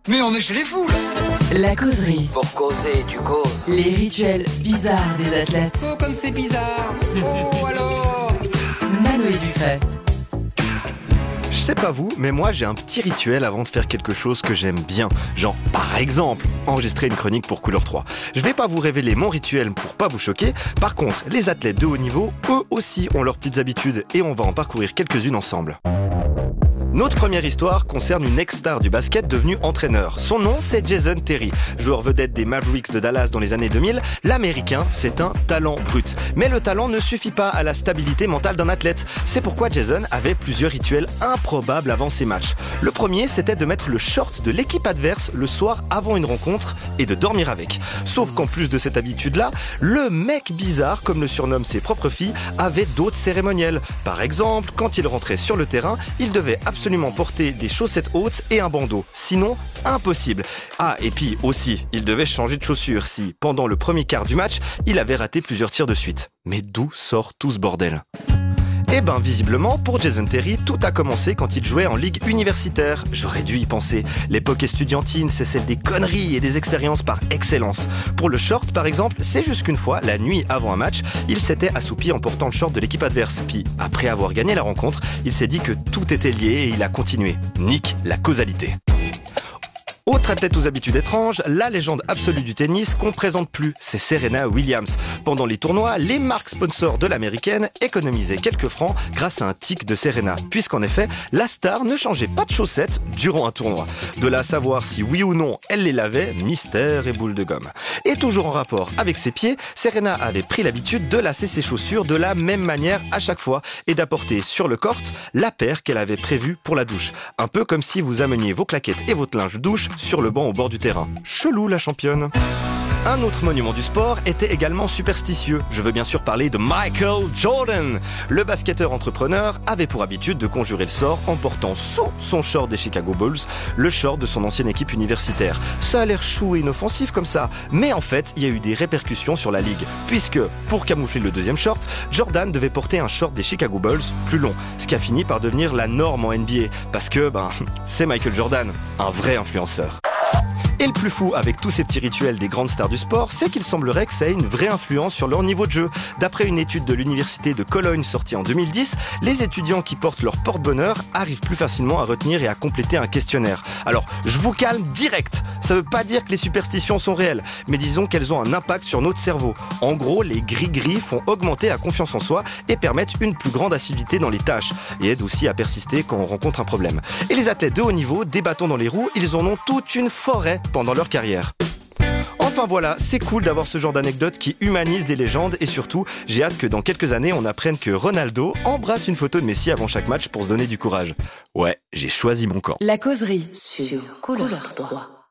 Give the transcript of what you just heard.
Mais on est chez les fous, là. La causerie. Pour causer, tu causes. Les rituels bizarres des athlètes. Oh, comme c'est bizarre. Oh, alors. Mano et Ducret. Je sais pas vous, mais moi j'ai un petit rituel avant de faire quelque chose que j'aime bien. Genre, par exemple, enregistrer une chronique pour Couleur 3. Je vais pas vous révéler mon rituel pour pas vous choquer. Par contre, les athlètes de haut niveau, eux aussi ont leurs petites habitudes et on va en parcourir quelques-unes ensemble. Notre première histoire concerne une ex-star du basket devenue entraîneur. Son nom, c'est Jason Terry. Joueur vedette des Mavericks de Dallas dans les années 2000, l'Américain, c'est un talent brut. Mais le talent ne suffit pas à la stabilité mentale d'un athlète. C'est pourquoi Jason avait plusieurs rituels improbables avant ses matchs. Le premier, c'était de mettre le short de l'équipe adverse le soir avant une rencontre et de dormir avec. Sauf qu'en plus de cette habitude-là, le mec bizarre, comme le surnomment ses propres filles, avait d'autres cérémoniels. Par exemple, quand il rentrait sur le terrain, il devait absolument porter des chaussettes hautes et un bandeau. Sinon, impossible. Ah, et puis aussi, il devait changer de chaussures si, pendant le premier quart du match, il avait raté plusieurs tirs de suite. Mais d'où sort tout ce bordel ? Eh ben, visiblement, pour Jason Terry, tout a commencé quand il jouait en ligue universitaire. J'aurais dû y penser. L'époque estudiantine, c'est celle des conneries et des expériences par excellence. Pour le short, par exemple, c'est juste qu'une fois, la nuit avant un match, il s'était assoupi en portant le short de l'équipe adverse. Puis, après avoir gagné la rencontre, il s'est dit que tout était lié et il a continué. Nique la causalité. Autre athlète aux habitudes étranges, la légende absolue du tennis qu'on présente plus, c'est Serena Williams. Pendant les tournois, les marques sponsors de l'américaine économisaient quelques francs grâce à un tic de Serena, puisqu'en effet, la star ne changeait pas de chaussettes durant un tournoi. De là à savoir si oui ou non elle les lavait, mystère et boule de gomme. Et toujours en rapport avec ses pieds, Serena avait pris l'habitude de lasser ses chaussures de la même manière à chaque fois et d'apporter sur le court la paire qu'elle avait prévue pour la douche. Un peu comme si vous ameniez vos claquettes et votre linge de douche sur le banc au bord du terrain. Chelou la championne. Un autre monument du sport était également superstitieux. Je veux bien sûr parler de Michael Jordan. Le basketteur entrepreneur avait pour habitude de conjurer le sort en portant sous son short des Chicago Bulls, le short de son ancienne équipe universitaire. Ça a l'air chou et inoffensif comme ça, mais en fait, il y a eu des répercussions sur la ligue, puisque, pour camoufler le deuxième short, Jordan devait porter un short des Chicago Bulls plus long, ce qui a fini par devenir la norme en NBA, parce que, c'est Michael Jordan, un vrai influenceur. Et le plus fou avec tous ces petits rituels des grandes stars du sport, c'est qu'il semblerait que ça ait une vraie influence sur leur niveau de jeu. D'après une étude de l'université de Cologne sortie en 2010, les étudiants qui portent leur porte-bonheur arrivent plus facilement à retenir et à compléter un questionnaire. Alors, je vous calme direct. Ça veut pas dire que les superstitions sont réelles, mais disons qu'elles ont un impact sur notre cerveau. En gros, les gris-gris font augmenter la confiance en soi et permettent une plus grande assiduité dans les tâches et aident aussi à persister quand on rencontre un problème. Et les athlètes de haut niveau, des bâtons dans les roues, ils en ont toute une forêt pendant leur carrière. Enfin voilà, c'est cool d'avoir ce genre d'anecdote qui humanise des légendes et surtout, j'ai hâte que dans quelques années, on apprenne que Ronaldo embrasse une photo de Messi avant chaque match pour se donner du courage. Ouais, j'ai choisi mon camp. La causerie sur Couleur 3.